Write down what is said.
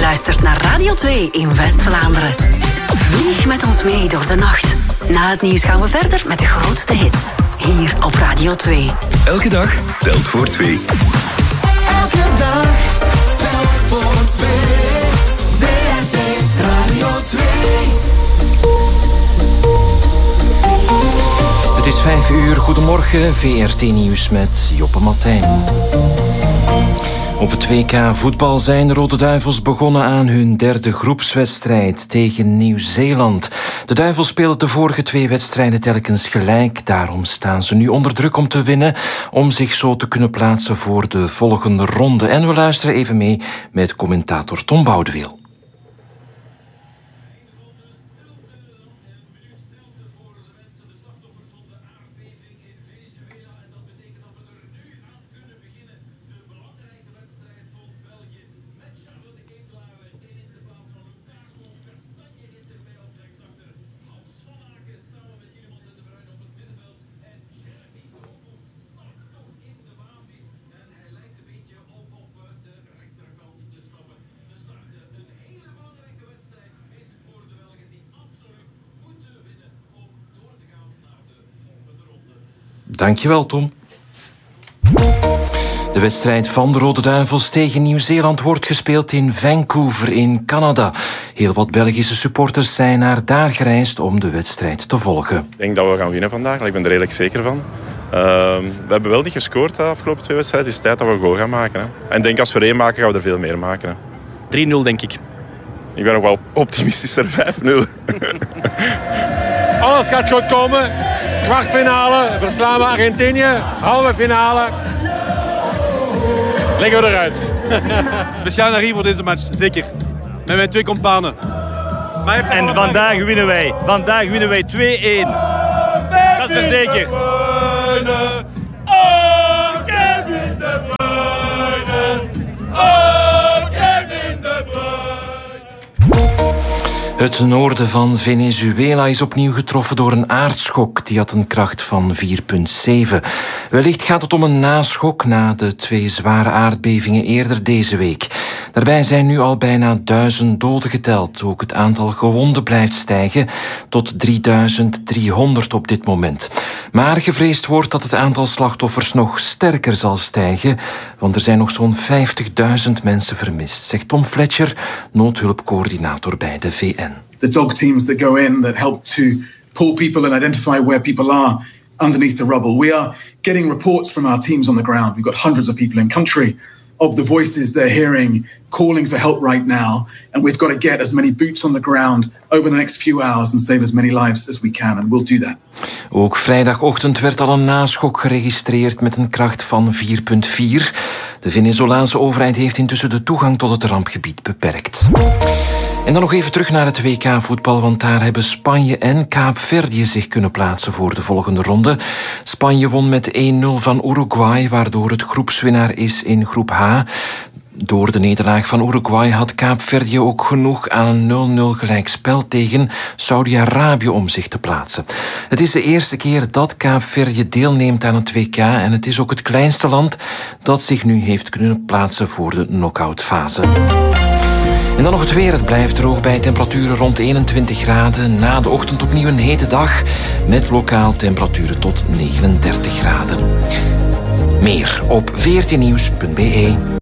luistert naar Radio 2 in West-Vlaanderen. Vlieg met ons mee door de nacht. Na het nieuws gaan we verder met de grootste hits. Hier op Radio 2. Elke dag telt voor 2. Elke dag telt voor 2. WRT Radio 2. Het is 5 uur. Goedemorgen. VRT Nieuws met Joppe Martijn. Op het WK voetbal zijn de Rode Duivels begonnen aan hun derde groepswedstrijd tegen Nieuw-Zeeland. De Duivels spelen de vorige 2 wedstrijden telkens gelijk. Daarom staan ze nu onder druk om te winnen, om zich zo te kunnen plaatsen voor de volgende ronde. En we luisteren even mee met commentator Tom Boudeweel. Dankjewel, Tom. De wedstrijd van de Rode Duivels tegen Nieuw-Zeeland wordt gespeeld in Vancouver in Canada. Heel wat Belgische supporters zijn naar daar gereisd om de wedstrijd te volgen. Ik denk dat we gaan winnen vandaag, ik ben er redelijk zeker van. We hebben wel niet gescoord de afgelopen 2 wedstrijden. Het is tijd dat we een goal gaan maken. Hè. En ik denk als we er 1 maken, gaan we er veel meer maken. Hè. 3-0 denk ik. Ik ben nog wel optimistischer, 5-0. Alles gaat goed komen. Kwartfinale, verslaan we Argentinië. Halve finale. Leggen we eruit. Speciaal naar hier voor deze match, zeker. Met mijn 2 companen. En vandaag winnen wij. Vandaag winnen wij 2-1. Dat is er zeker. Het noorden van Venezuela is opnieuw getroffen door een aardschok. Die had een kracht van 4,7. Wellicht gaat het om een naschok na de 2 zware aardbevingen eerder deze week. Daarbij zijn nu al bijna 1000 doden geteld. Ook het aantal gewonden blijft stijgen tot 3300 op dit moment. Maar gevreesd wordt dat het aantal slachtoffers nog sterker zal stijgen, want er zijn nog zo'n 50.000 mensen vermist, zegt Tom Fletcher, noodhulpcoördinator bij de VN. The dog teams that go in that help to pull people and identify where people are underneath the rubble. We are getting reports from our teams on the ground. We've got hundreds of people in country of the voices they're hearing calling for help right now, and we've got to get as many boots on the ground over the next few hours and save as many lives as we can, and we'll do that. Ook vrijdagochtend werd al een naschok geregistreerd met een kracht van 4,4. De Venezolaanse overheid heeft intussen de toegang tot het rampgebied beperkt. En dan nog even terug naar het WK-voetbal, want daar hebben Spanje en Kaapverdië zich kunnen plaatsen voor de volgende ronde. Spanje won met 1-0 van Uruguay, waardoor het groepswinnaar is in groep H. Door de nederlaag van Uruguay had Kaapverdië ook genoeg aan een 0-0 gelijkspel tegen Saudi-Arabië om zich te plaatsen. Het is de eerste keer dat Kaapverdië deelneemt aan het WK en het is ook het kleinste land dat zich nu heeft kunnen plaatsen voor de knock-outfase. En dan nog het weer. Het blijft droog bij temperaturen rond 21 graden. Na de ochtend opnieuw een hete dag met lokaal temperaturen tot 39 graden. Meer op vrtnieuws.be.